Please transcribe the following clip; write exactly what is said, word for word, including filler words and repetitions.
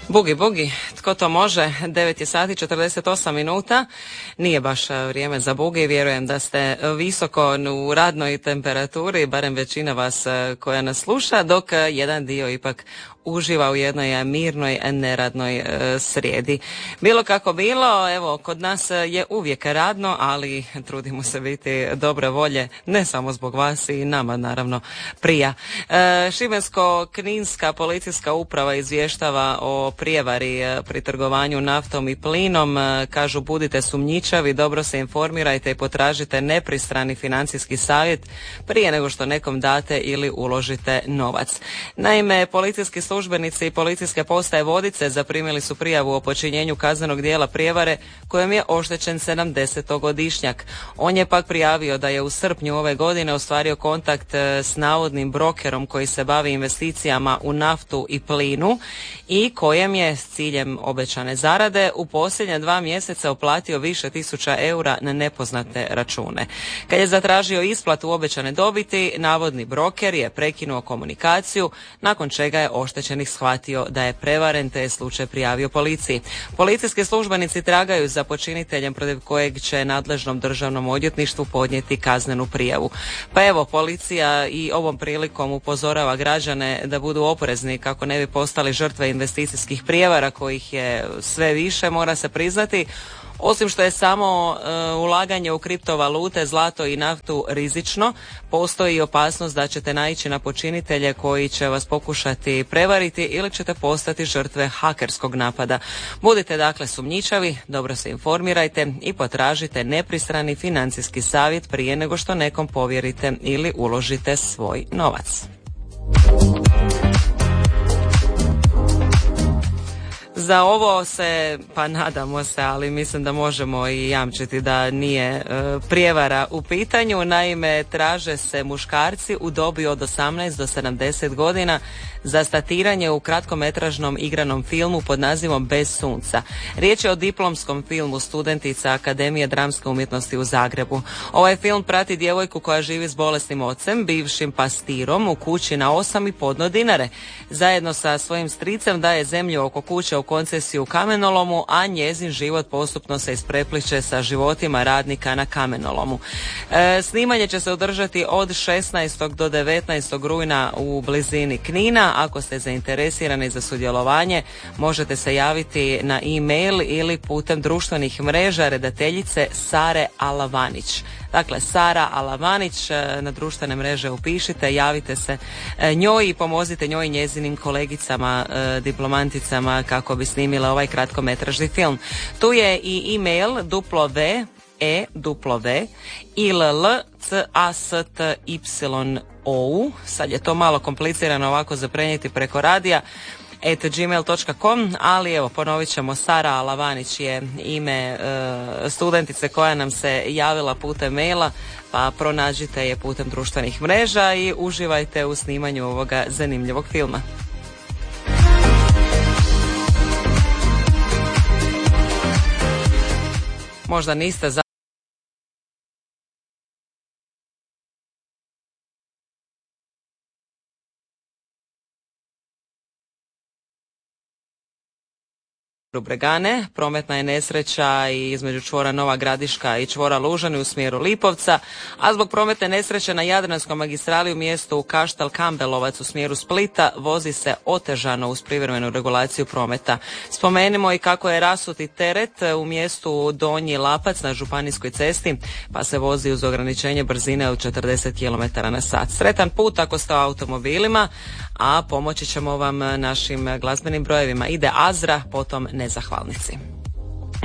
Bugi, bugi, tko to može? devet je sati četrdeset osam minuta, nije baš vrijeme za bugi, vjerujem da ste visoko u radnoj temperaturi, barem većina vas koja nas sluša, dok jedan dio ipak uživa u jednoj mirnoj, neradnoj e, srijedi. Bilo kako bilo, evo, kod nas je uvijek radno, ali trudimo se biti dobre volje, ne samo zbog vas i nama, naravno, prija. E, Šibensko-kninska policijska uprava izvještava o prijevari pri trgovanju naftom i plinom. E, kažu, budite sumnjičavi, dobro se informirajte i potražite nepristrani financijski savjet prije nego što nekom date ili uložite novac. Naime, policijski službenici i policijske postaje Vodice zaprimili su prijavu o počinjenju kaznenog djela prijevare kojem je oštećen sedamdesetogodišnjak. On je pak prijavio da je u srpnju ove godine ostvario kontakt s navodnim brokerom koji se bavi investicijama u naftu i plinu i kojem je s ciljem obećane zarade u posljednja dva mjeseca uplatio više tisuća eura na nepoznate račune. Kad je zatražio isplatu obećane dobiti, navodni broker je prekinuo komunikaciju, nakon čega je oštećenih shvatio da je prevaren te je slučaj prijavio policiji. Policijski službenici tragaju za počiniteljem protiv kojeg će nadležnom državnom odvjetništvu podnijeti kaznenu prijavu. Pa evo, policija i ovom prilikom upozorava građane da budu oprezni kako ne bi postali žrtve investicijskih prijevara kojih je sve više, mora se priznati. Osim što je samo e, ulaganje u kriptovalute, zlato i naftu rizično, postoji i opasnost da ćete naići na počinitelje koji će vas pokušati prevariti ili ćete postati žrtve hakerskog napada. Budite dakle sumnjičavi, dobro se informirajte i potražite nepristrani financijski savjet prije nego što nekom povjerite ili uložite svoj novac. Za ovo se, pa nadamo se, ali mislim da možemo i jamčiti da nije e, prijevara u pitanju. Naime, traže se muškarci u dobi od osamnaest do sedamdeset godina za statiranje u kratkometražnom igranom filmu pod nazivom Bez sunca. Riječ je o diplomskom filmu studentica Akademije dramske umjetnosti u Zagrebu. Ovaj film prati djevojku koja živi s bolesnim ocem, bivšim pastirom, u kući na osam i podno dinare. Zajedno sa svojim stricem daje zemlju oko kuće u koncesiju u kamenolomu, a njezin život postupno se isprepliče sa životima radnika na kamenolomu. E, snimanje će se održati od šesnaestog do devetnaestog rujna u blizini Knina. Ako ste zainteresirani za sudjelovanje, možete se javiti na e-mail ili putem društvenih mreža redateljice Sare Alavanić. Dakle, Sara Alavanić, na društvene mreže upišite, javite se njoj i pomozite njoj i njezinim kolegicama, diplomanticama kako bi snimila ovaj kratkometražni film. Tu je i e-mail w e w i l l c a s t y o u. Sad je to malo komplicirano ovako za prenijeti preko radija at gmail dot com, ali evo, ponovit ćemo, Sara Alavanić je ime e, studentice koja nam se javila putem maila, pa pronađite je putem društvenih mreža i uživajte u snimanju ovoga zanimljivog filma. Možda niste za Bregane. Prometna je nesreća i između čvora Nova Gradiška i čvora Lužani u smjeru Lipovca, a zbog prometne nesreće na Jadranskoj magistrali u mjestu Kaštel Kambelovac u smjeru Splita vozi se otežano uz privremenu regulaciju prometa. Spomenimo i kako je rasuti teret u mjestu Donji Lapac na Županijskoj cesti, pa se vozi uz ograničenje brzine od četrdeset kilometara na sat. Sretan put ako ste u automobilima, a pomoći ćemo vam našim glazbenim brojevima. Ide Azra, potom Nezahvalnici.